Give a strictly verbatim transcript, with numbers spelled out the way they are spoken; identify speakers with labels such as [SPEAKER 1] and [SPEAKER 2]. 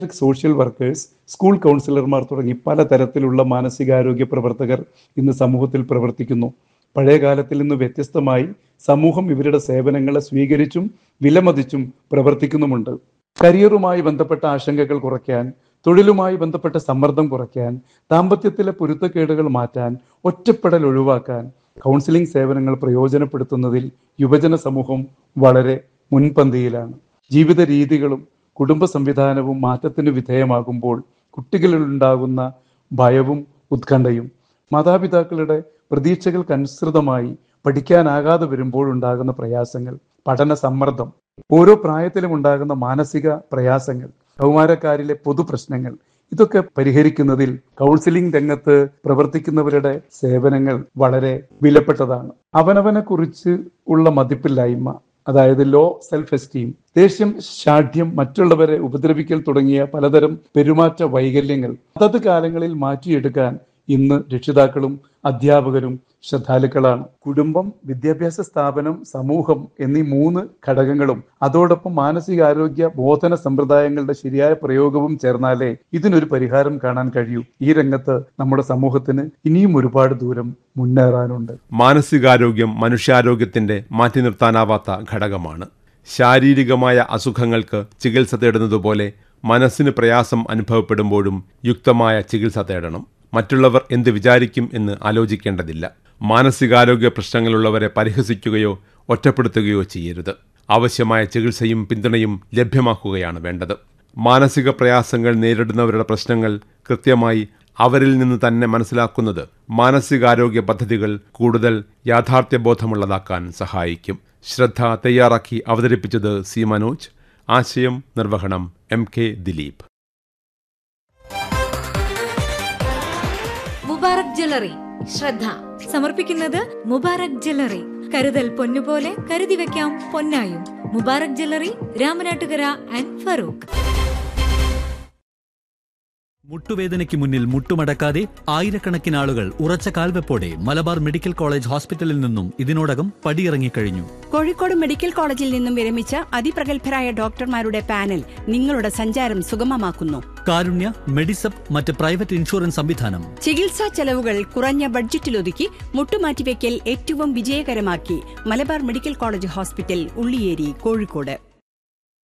[SPEAKER 1] Social workers, school കൗൺസിലർമാർ തുടങ്ങി പലതരത്തിലുള്ള മാനസികാരോഗ്യ പ്രവർത്തകർ ഇന്ന് സമൂഹത്തിൽ പ്രവർത്തിക്കുന്നു. പഴയ കാലത്തിൽ നിന്ന് വ്യത്യസ്തമായി സമൂഹം ഇവരുടെ സേവനങ്ങളെ സ്വീകരിച്ചും വിലമതിച്ചും പ്രവർത്തിക്കുന്നുമുണ്ട്. കരിയറുമായി ബന്ധപ്പെട്ട ആശങ്കകൾ കുറയ്ക്കാൻ, തൊഴിലുമായി ബന്ധപ്പെട്ട സമ്മർദ്ദം കുറയ്ക്കാൻ, ദാമ്പത്യത്തിലെ പൊരുത്തക്കേടുകൾ മാറ്റാൻ, ഒറ്റപ്പെടൽ ഒഴിവാക്കാൻ കൗൺസിലിംഗ് സേവനങ്ങൾ പ്രയോജനപ്പെടുത്തുന്നതിൽ യുവജന സമൂഹം വളരെ മുൻപന്തിയിലാണ്. ജീവിത രീതികളും കുടുംബ സംവിധാനവും മാറ്റത്തിന് വിധേയമാകുമ്പോൾ കുട്ടികളിലുണ്ടാകുന്ന ഭയവും ഉത്കണ്ഠയും, മാതാപിതാക്കളുടെ പ്രതീക്ഷകൾക്കനുസൃതമായി പഠിക്കാനാകാതെ വരുമ്പോഴുണ്ടാകുന്ന പ്രയാസങ്ങൾ, പഠന സമ്മർദ്ദം, ഓരോ പ്രായത്തിലും ഉണ്ടാകുന്ന മാനസിക പ്രയാസങ്ങൾ, കൗമാരക്കാരിലെ പൊതുപ്രശ്നങ്ങൾ, ഇതൊക്കെ പരിഹരിക്കുന്നതിൽ കൗൺസിലിംഗ് രംഗത്ത് പ്രവർത്തിക്കുന്നവരുടെ സേവനങ്ങൾ വളരെ വിലപ്പെട്ടതാണ്. അവനവനെ കുറിച്ച് ഉള്ള മതിപ്പില്ലായ്മ, അതായത് ലോ സെൽഫ് എസ്റ്റീം, ദേഷ്യം, ശാഠ്യം, മറ്റുള്ളവരെ ഉപദ്രവിക്കൽ തുടങ്ങിയ പലതരം പെരുമാറ്റ വൈകല്യങ്ങൾ അതത് കാലങ്ങളിൽ മാറ്റിയെടുക്കാൻ ഇന്ന് രക്ഷിതാക്കളും അധ്യാപകരും ശ്രദ്ധാലുക്കളാണ്. കുടുംബം, വിദ്യാഭ്യാസ സ്ഥാപനം, സമൂഹം എന്നീ മൂന്ന് ഘടകങ്ങളും അതോടൊപ്പം മാനസികാരോഗ്യ ബോധന സമ്പ്രദായങ്ങളുടെ ശരിയായ പ്രയോഗവും ചേർന്നാലേ ഇതിനൊരു പരിഹാരം കാണാൻ കഴിയൂ. ഈ രംഗത്ത് നമ്മുടെ സമൂഹത്തിന് ഇനിയും ഒരുപാട് ദൂരം മുന്നേറാനുണ്ട്.
[SPEAKER 2] മാനസികാരോഗ്യം മനുഷ്യാരോഗ്യത്തിന്റെ മാറ്റി നിർത്താനാവാത്ത ഘടകമാണ്. ശാരീരികമായ അസുഖങ്ങൾക്ക് ചികിത്സ തേടുന്നതുപോലെ മനസ്സിന് പ്രയാസം അനുഭവപ്പെടുമ്പോഴും യുക്തമായ ചികിത്സ തേടണം. മറ്റുള്ളവർ എന്ത് വിചാരിക്കും എന്ന് ആലോചിക്കേണ്ടതില്ല. മാനസികാരോഗ്യ പ്രശ്നങ്ങളുള്ളവരെ പരിഹസിക്കുകയോ ഒറ്റപ്പെടുത്തുകയോ ചെയ്യരുത്. ആവശ്യമായ ചികിത്സയും പിന്തുണയും ലഭ്യമാക്കുകയാണ് വേണ്ടത്. മാനസിക പ്രയാസങ്ങൾ നേരിടുന്നവരുടെ പ്രശ്നങ്ങൾ കൃത്യമായി അവരിൽ നിന്ന് തന്നെ മനസ്സിലാക്കുന്നത് മാനസികാരോഗ്യ പദ്ധതികൾ കൂടുതൽ യാഥാർത്ഥ്യബോധമുള്ളതാക്കാൻ സഹായിക്കും. ശ്രദ്ധ തയ്യാറാക്കി അവതരിപ്പിച്ചത് സി മനോജ്. ആശയം നിർവഹണം M K Dileep.
[SPEAKER 3] Mubarak jewellery ശ്രദ്ധ സമർപ്പിക്കുന്നത് മുബാറക് ജ്വല്ലറി. കരുതൽ പൊന്നുപോലെ കരുതി വെക്കാം പൊന്നായും. Mubarak jewellery, Ramanattukara and Farooq.
[SPEAKER 4] മുട്ടുവേദനയ്ക്ക് മുന്നിൽ മുട്ടുമടക്കാതെ ആയിരക്കണക്കിന് ആളുകൾ ഉറച്ച കാൽവെപ്പോടെ മലബാർ മെഡിക്കൽ കോളേജ് ഹോസ്പിറ്റലിൽ നിന്നും ഇതിനോടകം പടിയിറങ്ങിക്കഴിഞ്ഞു.
[SPEAKER 5] കോഴിക്കോട് മെഡിക്കൽ കോളേജിൽ നിന്നും വിരമിച്ച അതിപ്രഗത്ഭരായ ഡോക്ടർമാരുടെ പാനൽ നിങ്ങളുടെ സഞ്ചാരം സുഗമമാക്കുന്നു.
[SPEAKER 4] കാരുണ്യ, മെഡിസപ്പ്, മറ്റ് പ്രൈവറ്റ് ഇൻഷുറൻസ് സംവിധാനം.
[SPEAKER 5] ചികിത്സാ ചെലവുകൾ കുറഞ്ഞ ബഡ്ജറ്റിലൊതുക്കി മുട്ടുമാറ്റിവെക്കൽ ഏറ്റവും വിജയകരമാക്കി Malabar medical college hospital, Ulliyeri, Kozhikode.